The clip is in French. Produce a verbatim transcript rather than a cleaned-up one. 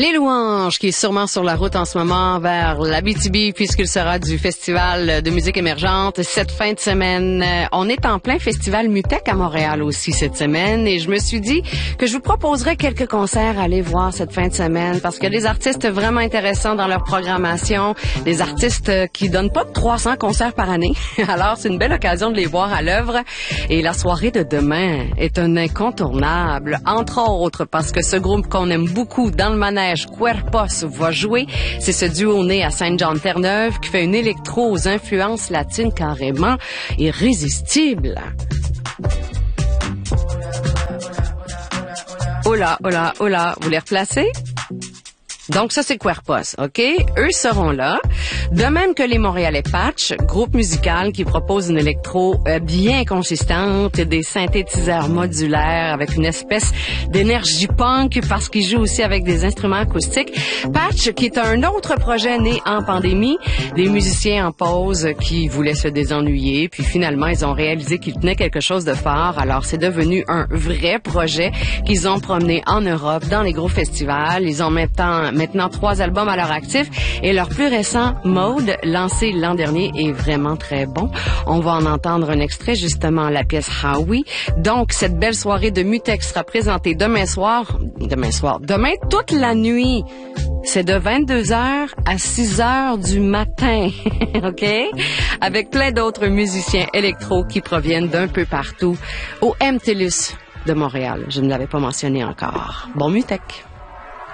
Les Louanges, qui est sûrement sur la route en ce moment vers l'Abitibi, puisqu'il sera du Festival de musique émergente cette fin de semaine. On est en plein Festival Mutec à Montréal aussi cette semaine, et je me suis dit que je vous proposerais quelques concerts à aller voir cette fin de semaine, parce qu'il y a des artistes vraiment intéressants dans leur programmation, des artistes qui donnent pas de trois cents concerts par année. Alors, c'est une belle occasion de les voir à l'œuvre. Et la soirée de demain est un incontournable, entre autres parce que ce groupe qu'on aime beaucoup dans le manège, Cuerpos, va jouer. C'est ce duo né à Saint-Jean-de-Terre-Neuve qui fait une électro aux influences latines carrément irrésistibles. Oh là, oh là, oh là, vous les replacez? Donc ça, c'est Cuerpos, OK? Eux seront là. De même que les Montréalais Patch, groupe musical qui propose une électro euh, bien consistante et des synthétiseurs modulaires avec une espèce d'énergie punk parce qu'ils jouent aussi avec des instruments acoustiques. Patch, qui est un autre projet né en pandémie, des musiciens en pause qui voulaient se désennuyer, puis finalement, ils ont réalisé qu'ils tenaient quelque chose de fort. Alors, c'est devenu un vrai projet qu'ils ont promené en Europe, dans les gros festivals. Ils ont maintenant, maintenant trois albums à leur actif et leur plus récent, Mode, lancé l'an dernier, est vraiment très bon. On va en entendre un extrait, justement, la pièce Howie. Donc, cette belle soirée de Mutec sera présentée demain soir, demain soir, demain toute la nuit. C'est de vingt-deux heures à six heures du matin, OK? Avec plein d'autres musiciens électro qui proviennent d'un peu partout au M T L U S de Montréal. Je ne l'avais pas mentionné encore. Bon Mutec.